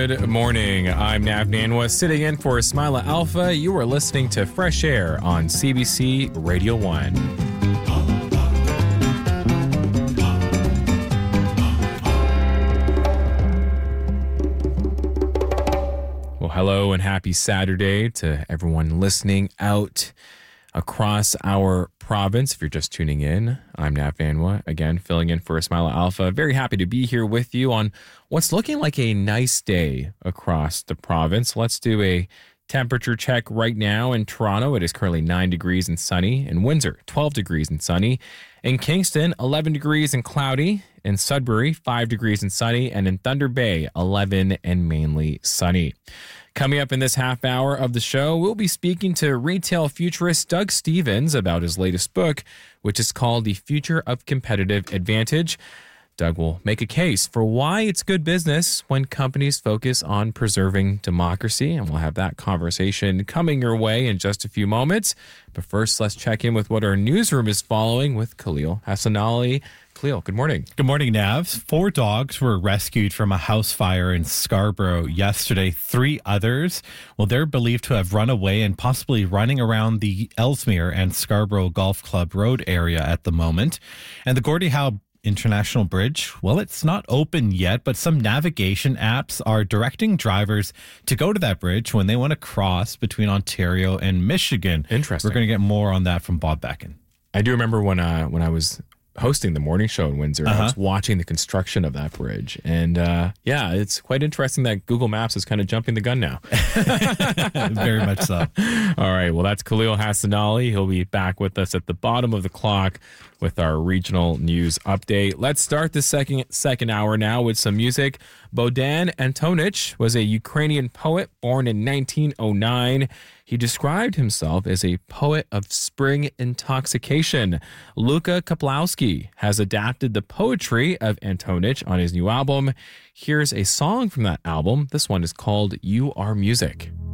Good morning. I'm Nav Nanwa, sitting in for Ismaila Alpha. You are listening to Fresh Air on CBC Radio 1. Well, hello and happy Saturday to everyone listening out across our province. If you're just tuning in, I'm Nav Nanwa, again, filling in for Ismaila Alpha. Very happy to be here with you on what's looking like a nice day across the province. Let's do a temperature check right now. In Toronto, it is currently 9 degrees and sunny. In Windsor, 12 degrees and sunny. In Kingston, 11 degrees and cloudy. In Sudbury, 5 degrees and sunny. And in Thunder Bay, 11 and mainly sunny. Coming up in this half hour of the show, we'll be speaking to retail futurist Doug Stephens about his latest book, which is called The Future of Competitive Advantage. Doug will make a case for why it's good business when companies focus on preserving democracy, and we'll have that conversation coming your way in just a few moments. But first, let's check in with what our newsroom is following with Khalil Hassanali. Khalil, good morning. Good morning, Nav. 4 dogs were rescued from a house fire in Scarborough yesterday. 3 others, well, they're believed to have run away and possibly running around the Ellesmere and Scarborough Golf Club Road area at the moment. And the Gordie Howe International Bridge, well, it's not open yet, but some navigation apps are directing drivers to go to that bridge when they want to cross between Ontario and Michigan. Interesting. We're going to get more on that from Bob Becken. I do remember when I was hosting the morning show in Windsor, I was watching the construction of that bridge. And yeah, it's quite interesting that Google Maps is kind of jumping the gun now. Very much so. All right. Well, that's Khalil Hassanali. He'll be back with us at the bottom of the clock with our regional news update. Let's start the second hour now with some music. Bohdan Antonich was a Ukrainian poet born in 1909. He described himself as a poet of spring intoxication. Luka Kaplowski has adapted the poetry of Antonich on his new album. Here's a song from that album. This one is called You Are Music.